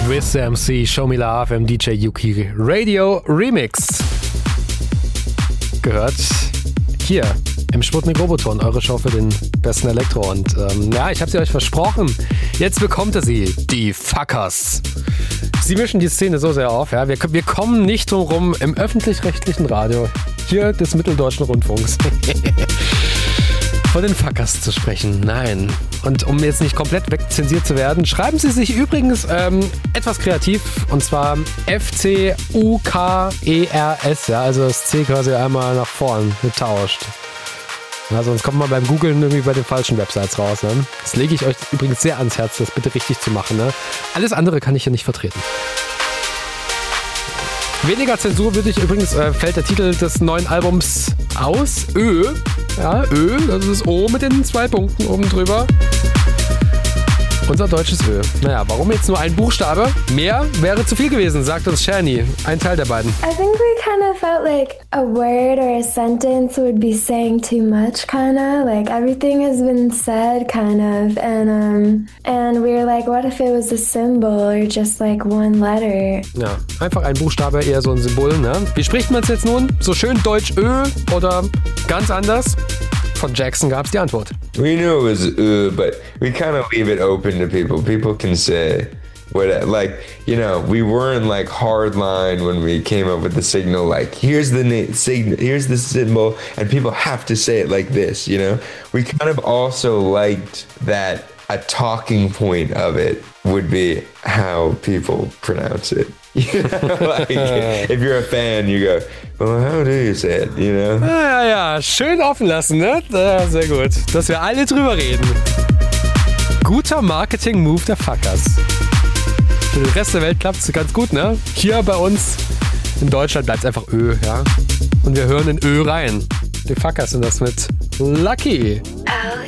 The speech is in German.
With MC, Show Me Love im DJ Yuki Radio Remix. Gehört hier im Sputnik Roboton, eure Show für den besten Elektro. Und ich habe sie euch versprochen. Jetzt bekommt ihr sie, die Fuckers. Sie mischen die Szene so sehr auf. Ja? Wir kommen nicht drum rum, im öffentlich-rechtlichen Radio hier des Mitteldeutschen Rundfunks von den Fuckers zu sprechen. Nein. Und um jetzt nicht komplett wegzensiert zu werden, schreiben Sie sich übrigens etwas kreativ, und zwar F-C-U-K-E-R-S, ja, also das C quasi einmal nach vorn getauscht. Ja, sonst kommt man beim Googlen irgendwie bei den falschen Websites raus. Ne? Das lege ich euch übrigens sehr ans Herz, das bitte richtig zu machen. Ne? Alles andere kann ich hier nicht vertreten. Weniger Zensur würde ich übrigens, fällt der Titel des neuen Albums aus. Ö. Ja, Ö, das ist O mit den 2 Punkten oben drüber. Unser deutsches Ö. Naja, warum jetzt nur ein Buchstabe? Mehr wäre zu viel gewesen, sagt uns Shani. Ein Teil der beiden. I think we kind of felt like a word or a sentence would be saying too much, kind of. Like everything has been said, kind of. And we were like, what if it was a symbol or just like one letter? Ja, einfach ein Buchstabe, eher so ein Symbol, ne? Wie spricht man es jetzt nun? So schön deutsch Ö oder ganz anders? Von Jackson gab es die Antwort. We knew it was but we kind of leave it open to people. People can say what, like, you know, we weren't like hard line when we came up with the signal. Like, here's the signal, here's the symbol, and people have to say it like this. You know, we kind of also liked that a talking point of it would be how people pronounce it. You know, like, if you're a fan, you go, well, how do you say it, you know? Ja, schön offen lassen, ne? Ja, sehr gut. Dass wir alle drüber reden. Guter Marketing-Move der Fuckers. Für den Rest der Welt klappt es ganz gut, ne? Hier bei uns in Deutschland bleibt es einfach Ö, ja? Und wir hören in Ö rein. Die Fuckers sind das mit Lucky.